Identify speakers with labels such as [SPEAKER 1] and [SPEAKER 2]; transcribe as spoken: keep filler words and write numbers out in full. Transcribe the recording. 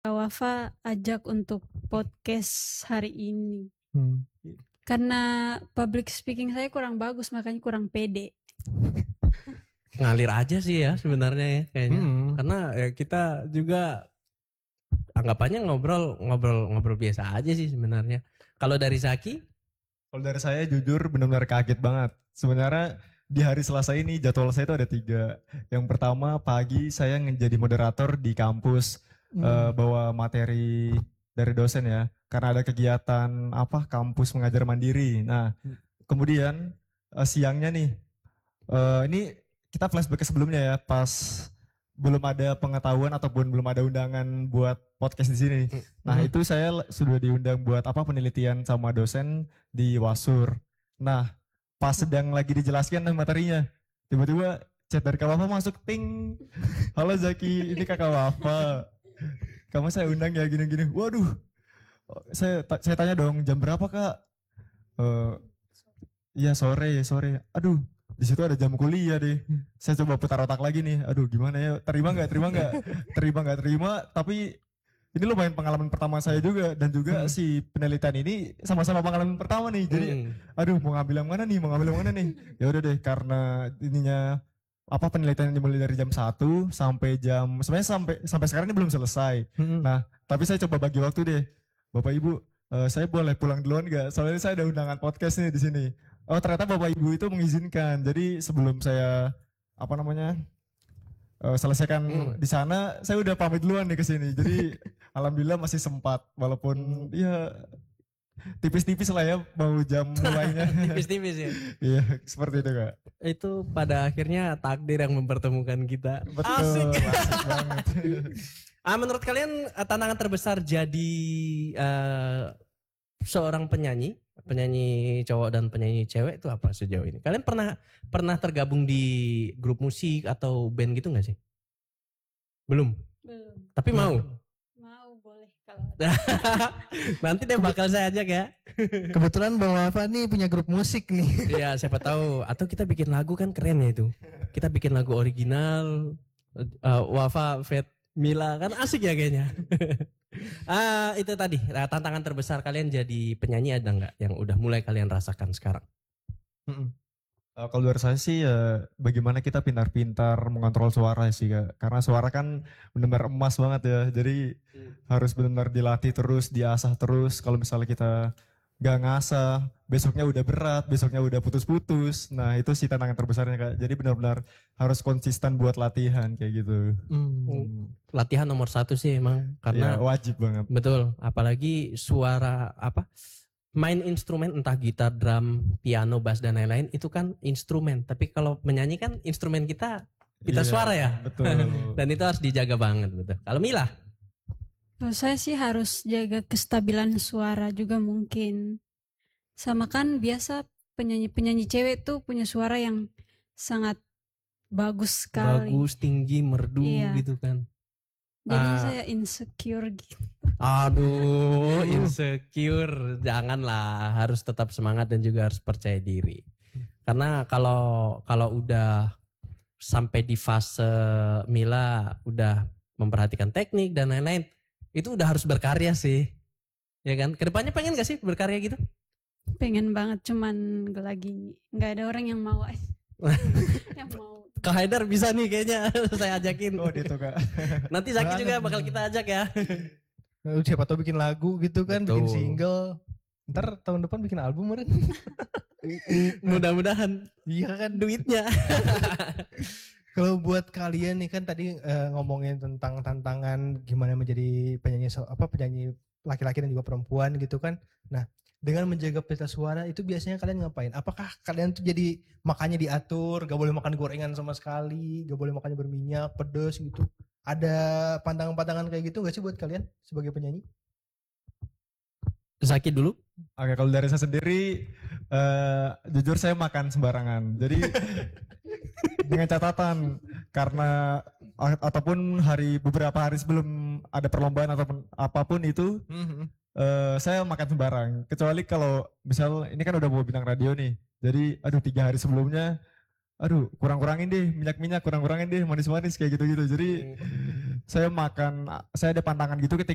[SPEAKER 1] Wafa ajak untuk podcast hari ini.
[SPEAKER 2] Hmm.
[SPEAKER 1] Karena public speaking saya kurang bagus, makanya kurang pede.
[SPEAKER 3] Ngalir aja sih ya sebenarnya ya kayaknya.
[SPEAKER 2] Hmm.
[SPEAKER 3] Karena ya kita juga anggapannya ngobrol ngobrol ngobrol biasa aja sih sebenarnya. Kalau dari Zaki?
[SPEAKER 2] Kalau dari saya jujur benar-benar kaget banget. Sebenarnya di hari Selasa ini jadwal saya itu ada tiga. Yang pertama pagi saya menjadi moderator di kampus. Hmm. Uh, bawa materi dari dosen ya, karena ada kegiatan apa kampus mengajar mandiri. Nah, kemudian uh, siangnya nih, uh, ini kita flashback ke sebelumnya ya, pas belum ada pengetahuan ataupun belum ada undangan buat podcast di sini. Nah, hmm. itu saya sudah diundang buat apa penelitian sama dosen di Wasur. Nah, pas sedang lagi dijelaskan materinya, tiba-tiba chat dari Kak Wafa masuk, ting. Halo Zaki, ini Kakak Wafa. Kamu saya undang ya gini-gini. Waduh, saya saya tanya dong jam berapa Kak? Uh, iya sore sore. Aduh, di situ ada jam kuliah deh. Saya coba putar otak lagi nih. Aduh, gimana ya? Terima nggak? Terima nggak? Terima nggak? Terima. Tapi ini lumayan pengalaman pertama saya juga, dan juga hmm. si penelitian ini sama-sama pengalaman pertama nih. Jadi, hmm. aduh mau ngambil yang mana nih? Mau ngambil yang mana nih? Ya udah deh, karena ininya apa penelitian dimulai dari jam satu sampai jam sebenarnya sampai sampai sekarang ini belum selesai. Hmm. Nah, tapi saya coba bagi waktu deh. Bapak Ibu, uh, saya boleh pulang duluan enggak? Soalnya saya ada undangan podcast nih di sini. Oh, ternyata Bapak Ibu itu mengizinkan. Jadi sebelum saya apa namanya? Uh, selesaikan hmm. di sana, saya udah pamit duluan nih ke sini. Jadi alhamdulillah masih sempat walaupun hmm. ya tipis-tipis lah ya mau jam mulainya.
[SPEAKER 3] Tipis-tipis ya.
[SPEAKER 2] Iya, seperti itu Kak.
[SPEAKER 3] Itu pada akhirnya takdir yang mempertemukan kita.
[SPEAKER 2] Betul. Asik, asik banget.
[SPEAKER 3] Ah, menurut kalian tantangan terbesar jadi uh, seorang penyanyi, penyanyi cowok dan penyanyi cewek itu apa sejauh ini? Kalian pernah pernah tergabung di grup musik atau band gitu nggak sih? Belum.
[SPEAKER 1] Belum.
[SPEAKER 3] Tapi mau.
[SPEAKER 1] Mau boleh kalau.
[SPEAKER 3] Nanti deh bakal saya ajak ya.
[SPEAKER 4] Kebetulan Bang Wafa nih punya grup musik nih.
[SPEAKER 3] Iya, siapa tahu. Atau kita bikin lagu kan keren ya itu. Kita bikin lagu original. Uh, Wafa, Fet, Mila kan asik ya kayaknya. Ah, itu tadi tantangan terbesar kalian jadi penyanyi ada nggak yang udah mulai kalian rasakan sekarang?
[SPEAKER 2] Mm-mm. Uh, kalau dari saya sih ya bagaimana kita pintar-pintar mengontrol suara sih Kak. Karena suara kan benar-benar emas banget ya. Jadi hmm. harus benar-benar dilatih terus, diasah terus. Kalau misalnya kita gak ngasah, besoknya udah berat, besoknya udah putus-putus. Nah itu sih tantangan terbesarnya Kak. Jadi benar-benar harus konsisten buat latihan kayak gitu.
[SPEAKER 3] Hmm. Latihan nomor satu sih emang. Karena
[SPEAKER 2] ya, wajib banget.
[SPEAKER 3] Betul, apalagi suara apa? Main instrumen entah gitar, drum, piano, bass dan lain-lain itu kan instrumen. Tapi kalau menyanyi kan instrumen kita pita iya, suara ya.
[SPEAKER 2] Betul.
[SPEAKER 3] Dan itu harus dijaga banget betul. Kalau Mila?
[SPEAKER 1] Kalau saya sih harus jaga kestabilan suara juga mungkin. Sama kan biasa penyanyi-penyanyi cewek tuh punya suara yang sangat bagus sekali.
[SPEAKER 3] Bagus, tinggi, merdu
[SPEAKER 1] iya.
[SPEAKER 3] gitu kan.
[SPEAKER 1] Jadi
[SPEAKER 3] ah.
[SPEAKER 1] saya insecure gitu.
[SPEAKER 3] Aduh, insecure. Janganlah, harus tetap semangat dan juga harus percaya diri. Karena kalau kalau udah sampai di fase Mila udah memperhatikan teknik dan lain-lain, itu udah harus berkarya sih. Ya kan? Kedepannya pengen gak sih berkarya gitu?
[SPEAKER 1] Pengen banget, cuman gak lagi gak ada orang yang mau. Yang mau.
[SPEAKER 3] Kak Haidar bisa nih kayaknya saya ajakin.
[SPEAKER 2] Oh gitu Kak.
[SPEAKER 3] Nanti Zaki juga bakal kita ajak ya.
[SPEAKER 4] Siapa tahu bikin lagu gitu kan,
[SPEAKER 3] betul.
[SPEAKER 4] Bikin single. Ntar tahun depan bikin album meren.
[SPEAKER 3] Mudah-mudahan.
[SPEAKER 4] Iya kan
[SPEAKER 3] duitnya.
[SPEAKER 4] Kalau buat kalian nih kan tadi uh, ngomongin tentang tantangan gimana menjadi penyanyi apa penyanyi laki-laki dan juga perempuan gitu kan. Nah, dengan menjaga pita suara itu biasanya kalian ngapain? Apakah kalian tuh jadi makannya diatur, gak boleh makan gorengan sama sekali, gak boleh makannya berminyak, pedes gitu? Ada pantangan-pantangan kayak gitu gak sih buat kalian sebagai penyanyi?
[SPEAKER 3] Zaki dulu.
[SPEAKER 2] Oke, kalau dari saya sendiri, uh, jujur saya makan sembarangan. Jadi dengan catatan karena ataupun hari beberapa hari sebelum ada perlombaan ataupun apapun itu, mm-hmm. uh, saya makan sembarang. Kecuali kalau misal ini kan udah bawa bintang radio nih, jadi aduh tiga hari sebelumnya, aduh kurang-kurangin deh minyak-minyak, kurang-kurangin deh manis-manis kayak gitu-gitu. Jadi mm. saya makan, saya ada pantangan gitu ketika